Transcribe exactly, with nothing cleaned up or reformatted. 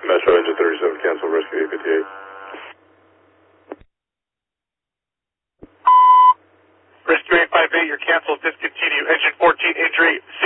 Metro engine thirty-seven, cancel rescue eight fifty-eight. Rescue eight five eight, you're canceled, discontinue. Engine fourteen, injury